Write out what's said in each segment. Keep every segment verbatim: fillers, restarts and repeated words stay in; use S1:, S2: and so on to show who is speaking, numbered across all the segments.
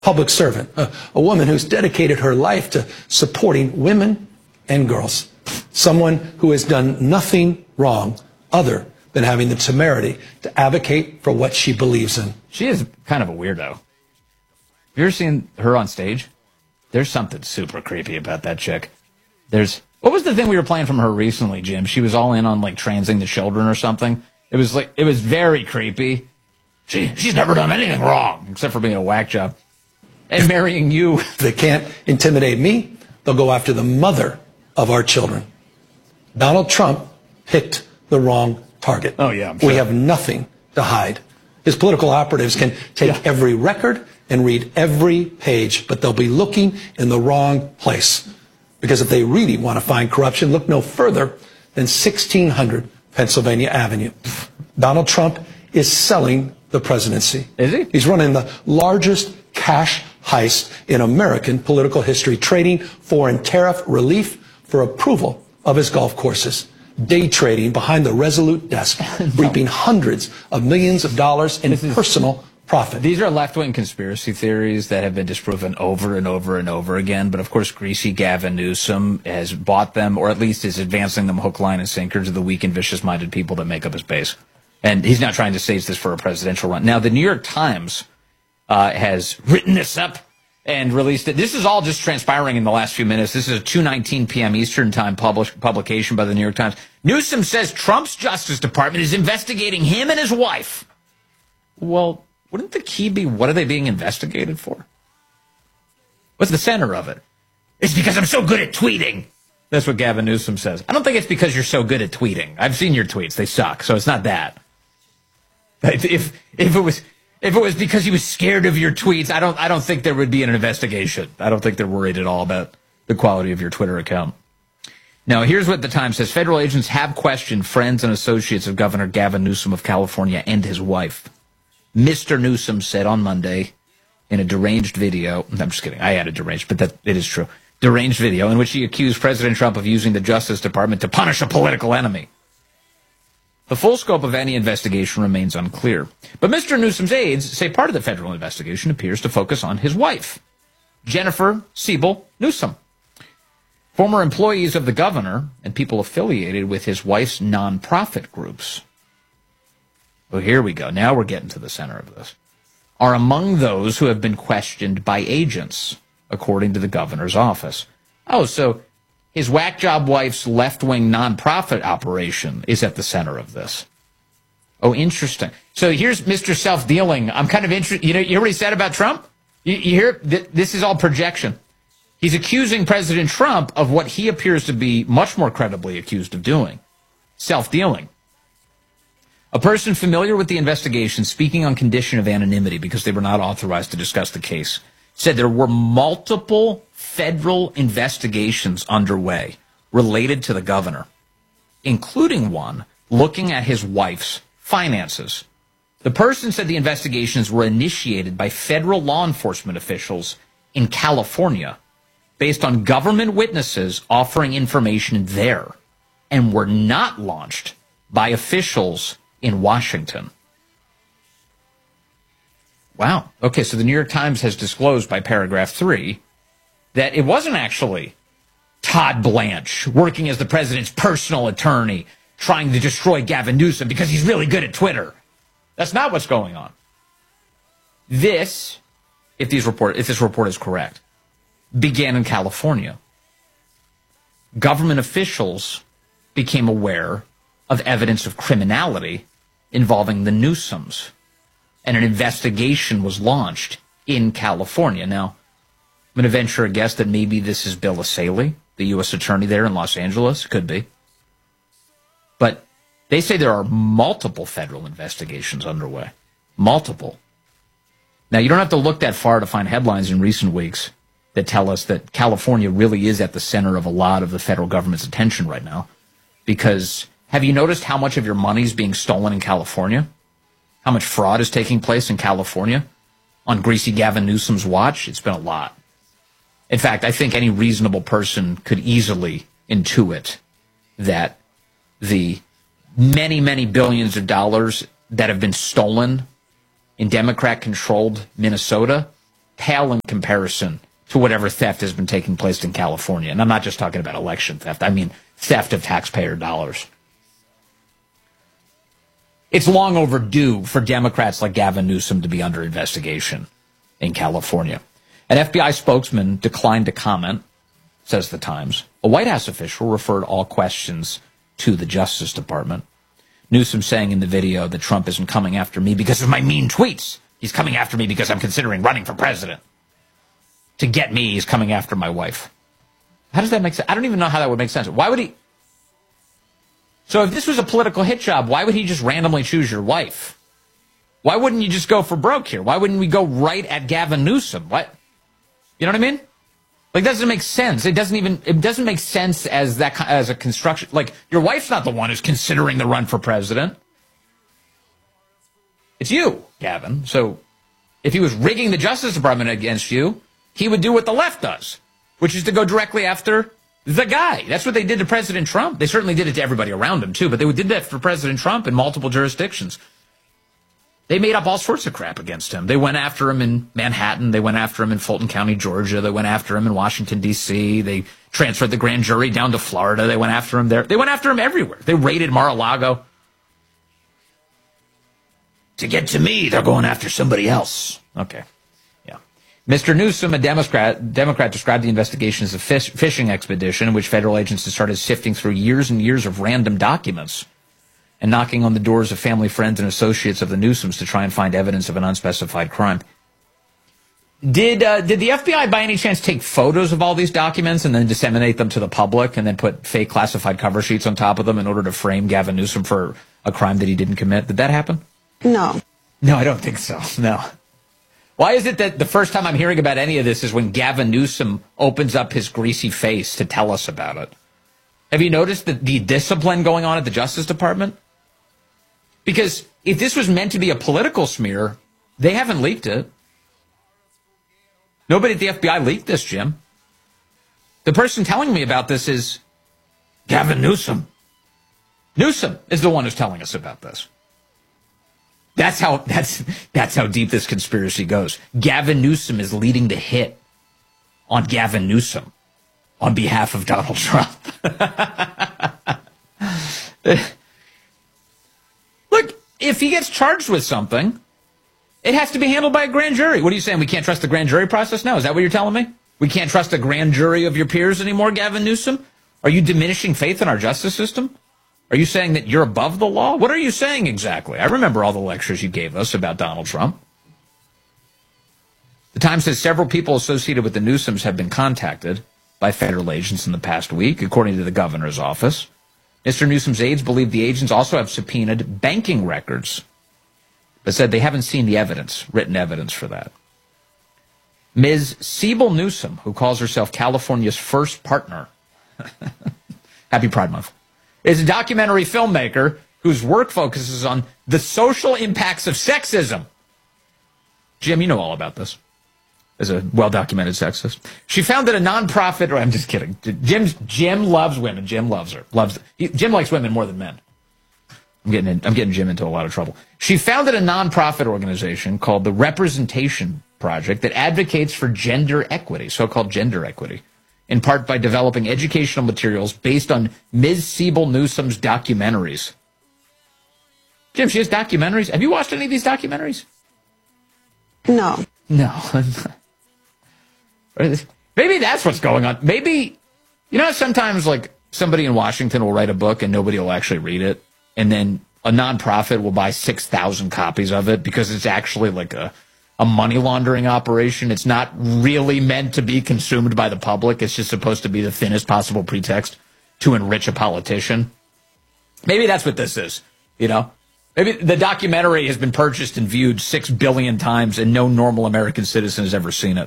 S1: public servant, a, a woman who's dedicated her life to supporting women and girls, someone who has done nothing wrong other than having the temerity to advocate for what she believes in.
S2: She is kind of a weirdo. Have you ever seen her on stage? There's something super creepy about that chick. There's, what was the thing we were playing from her recently, Jim? She was all in on like transing the children or something. It was like, it was very creepy. She, she's never done anything wrong except for being a whack job and marrying you.
S1: If they can't intimidate me, they'll go after the mother of our children. Donald Trump picked the wrong target.
S2: Oh, yeah, I'm sure.
S1: We have nothing to hide. His political operatives can take yeah. every record and read every page, but they'll be looking in the wrong place. Because if they really want to find corruption, look no further than sixteen hundred Pennsylvania Avenue. Donald Trump is selling the presidency.
S2: Is he?
S1: He's running the largest cash heist in American political history, trading foreign tariff relief for approval of his golf courses, day trading behind the Resolute desk, no. reaping hundreds of millions of dollars in is, personal profit.
S2: These are left-wing conspiracy theories that have been disproven over and over and over again, but of course greasy Gavin Newsom has bought them, or at least is advancing them hook, line, and sinker to the weak and vicious-minded people that make up his base. And he's not trying to stage this for a presidential run. Now, the New York Times uh, has written this up and released it. This is all just transpiring in the last few minutes. This is a two nineteen p m Eastern Time publish, publication by the New York Times. Newsom says Trump's Justice Department is investigating him and his wife. Well, wouldn't the key be what are they being investigated for? What's the center of it? It's because I'm so good at tweeting. That's what Gavin Newsom says. I don't think it's because you're so good at tweeting. I've seen your tweets. They suck, so it's not that. If if it was if it was because he was scared of your tweets, I don't I don't think there would be an investigation. I don't think they're worried at all about the quality of your Twitter account. Now, here's what the Times says. Federal agents have questioned friends and associates of Governor Gavin Newsom of California and his wife. Mister Newsom said on Monday in a deranged video, I'm just kidding, I added deranged, but that it is true, deranged video in which he accused President Trump of using the Justice Department to punish a political enemy. The full scope of any investigation remains unclear. But Mister Newsom's aides say part of the federal investigation appears to focus on his wife, Jennifer Siebel Newsom. Former employees of the governor and people affiliated with his wife's nonprofit groups. Well, here we go. Now we're getting to the center of this. Are among those who have been questioned by agents, according to the governor's office. Oh, so his whack job wife's left-wing nonprofit operation is at the center of this. Oh, interesting. So here's Mister Self-Dealing. I'm kind of interested. You know, you hear what he said about Trump? You, you hear? Th- this is all projection. He's accusing President Trump of what he appears to be much more credibly accused of doing. Self-dealing. A person familiar with the investigation, speaking on condition of anonymity because they were not authorized to discuss the case, said there were multiple federal investigations underway related to the governor, including one looking at his wife's finances. The person said the investigations were initiated by federal law enforcement officials in California based on government witnesses offering information there and were not launched by officials in Washington. Wow. Okay, so the New York Times has disclosed by paragraph three that it wasn't actually Todd Blanche working as the president's personal attorney trying to destroy Gavin Newsom because he's really good at Twitter. That's not what's going on. This, if these report, if this report is correct, began in California. Government officials became aware of evidence of criminality involving the Newsoms, and an investigation was launched in California. Now, I'm going to venture a guess that maybe this is Bill Asaley, the U S attorney there in Los Angeles. Could be. But they say there are multiple federal investigations underway. Multiple. Now, you don't have to look that far to find headlines in recent weeks that tell us that California really is at the center of a lot of the federal government's attention right now. Because have you noticed how much of your money is being stolen in California? How much fraud is taking place in California? On greasy Gavin Newsom's watch, it's been a lot. In fact, I think any reasonable person could easily intuit that the many, many billions of dollars that have been stolen in Democrat-controlled Minnesota pale in comparison to whatever theft has been taking place in California. And I'm not just talking about election theft. I mean theft of taxpayer dollars. It's long overdue for Democrats like Gavin Newsom to be under investigation in California. An F B I spokesman declined to comment, says the Times. A White House official referred all questions to the Justice Department. Newsom saying in the video that Trump isn't coming after me because of my mean tweets. He's coming after me because I'm considering running for president. To get me, he's coming after my wife. How does that make sense? I don't even know how that would make sense. Why would he? So if this was a political hit job, why would he just randomly choose your wife? Why wouldn't you just go for broke here? Why wouldn't we go right at Gavin Newsom? What? You know what I mean? Like, that doesn't make sense. It doesn't even, it doesn't make sense as that, as a construction. Like, your wife's not the one who's considering the run for president. It's you, Gavin. So if he was rigging the Justice Department against you, he would do what the left does, which is to go directly after the guy. That's what they did to President Trump. They certainly did it to everybody around him, too, but they did that for President Trump in multiple jurisdictions. They made up all sorts of crap against him. They went after him in Manhattan. They went after him in Fulton County, Georgia. They went after him in Washington, D C They transferred the grand jury down to Florida. They went after him there. They went after him everywhere. They raided Mar-a-Lago. To get to me, they're going after somebody else. Okay. Yeah. Mister Newsom, a Democrat, Democrat described the investigation as a fish, fishing expedition in which federal agents had started sifting through years and years of random documents and knocking on the doors of family, friends, and associates of the Newsoms to try and find evidence of an unspecified crime. Did uh, did the F B I by any chance take photos of all these documents and then disseminate them to the public and then put fake classified cover sheets on top of them in order to frame Gavin Newsom for a crime that he didn't commit? Did that happen?
S3: No.
S2: No, I don't think so. No. Why is it that the first time I'm hearing about any of this is when Gavin Newsom opens up his greasy face to tell us about it? Have you noticed the, the discipline going on at the Justice Department? Because if this was meant to be a political smear, they haven't leaked it. Nobody at the F B I leaked this, Jim. The person telling me about this is Gavin Newsom. Newsom is the one who's telling us about this. That's how that's that's how deep this conspiracy goes. Gavin Newsom is leading the hit on Gavin Newsom on behalf of Donald Trump. Look, if he gets charged with something, it has to be handled by a grand jury. What are you saying? We can't trust the grand jury process now? Is that what you're telling me? We can't trust the grand jury of your peers anymore, Gavin Newsom? Are you diminishing faith in our justice system? Are you saying that you're above the law? What are you saying exactly? I remember all the lectures you gave us about Donald Trump. The Times says several people associated with the Newsoms have been contacted by federal agents in the past week, according to the governor's office. Mister Newsom's aides believe the agents also have subpoenaed banking records, but said they haven't seen the evidence, written evidence for that. Miz Siebel Newsom, who calls herself California's first partner, happy Pride Month, is a documentary filmmaker whose work focuses on the social impacts of sexism. Jim, you know all about this. As a well-documented sexist. She founded a nonprofit, or I'm just kidding. Jim's, Jim loves women. Jim loves her. Loves. He, Jim likes women more than men. I'm getting in, I'm getting Jim into a lot of trouble. She founded a nonprofit organization called the Representation Project that advocates for gender equity, so-called gender equity, in part by developing educational materials based on Miz Siebel Newsom's documentaries. Jim, she has documentaries. Have you watched any of these documentaries?
S3: No.
S2: No. Maybe that's what's going on. Maybe, you know, sometimes like somebody in Washington will write a book and nobody will actually read it. And then a nonprofit will buy six thousand copies of it because it's actually like a, a money laundering operation. It's not really meant to be consumed by the public. It's just supposed to be the thinnest possible pretext to enrich a politician. Maybe that's what this is, you know? Maybe the documentary has been purchased and viewed six billion times and no normal American citizen has ever seen it.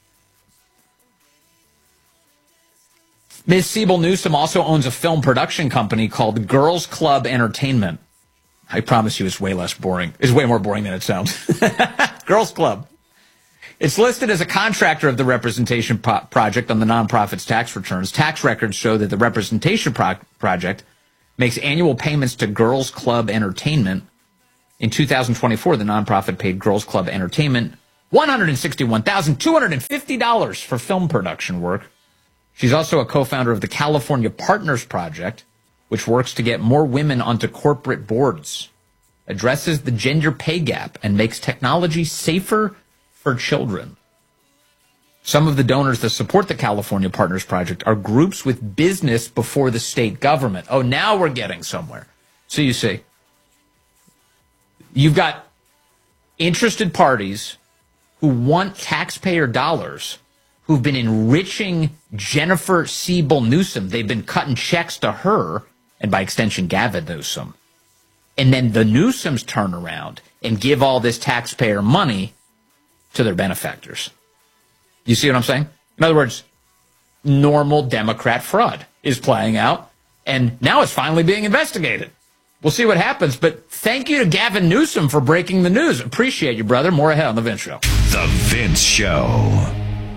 S2: Miz Siebel Newsom also owns a film production company called Girls Club Entertainment. I promise you it's way less boring. It's way more boring than it sounds. Girls Club. It's listed as a contractor of the Representation Pro- Project on the nonprofit's tax returns. Tax records show that the Representation Pro- Project makes annual payments to Girls Club Entertainment. In two thousand twenty-four, the nonprofit paid Girls Club Entertainment one hundred sixty-one thousand two hundred fifty dollars for film production work. She's also a co-founder of the California Partners Project, which works to get more women onto corporate boards, addresses the gender pay gap, and makes technology safer for children. Some of the donors that support the California Partners Project are groups with business before the state government. Oh, now we're getting somewhere. So you see, you've got interested parties who want taxpayer dollars, who've been enriching Jennifer Siebel Newsom. They've been cutting checks to her, and by extension, Gavin Newsom. And then the Newsoms turn around and give all this taxpayer money to their benefactors. You see what I'm saying? In other words, normal Democrat fraud is playing out, and now it's finally being investigated. We'll see what happens, but thank you to Gavin Newsom for breaking the news. Appreciate you, brother. More ahead on The Vince Show.
S4: The Vince Show.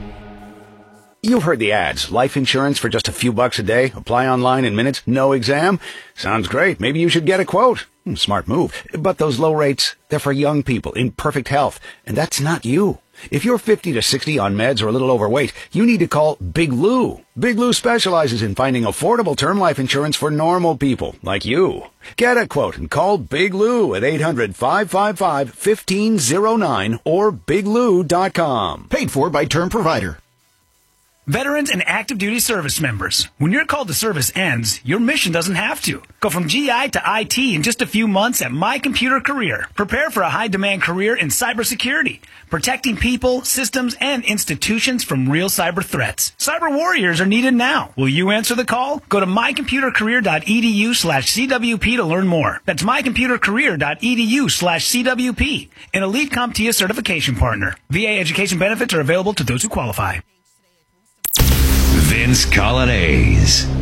S5: You've heard the ads. Life insurance for just a few bucks a day. Apply online in minutes. No exam. Sounds great. Maybe you should get a quote. Hmm, smart move. But those low rates, they're for young people in perfect health. And that's not you. If you're fifty to sixty on meds or a little overweight, you need to call Big Lou. Big Lou specializes in finding affordable term life insurance for normal people like you. Get a quote and call Big Lou at eight hundred, five five five, one five zero nine or big lou dot com.
S4: Paid for by Term Provider.
S6: Veterans and active duty service members, when your call to service ends, your mission doesn't have to. Go from G I to I T in just a few months at My Computer Career. Prepare for a high-demand career in cybersecurity, protecting people, systems, and institutions from real cyber threats. Cyber warriors are needed now. Will you answer the call? Go to my computer career dot e d u slash c w p to learn more. That's my computer career dot e d u slash c w p. An elite CompTIA certification partner. V A education benefits are available to those who qualify.
S4: Vince Colonnese.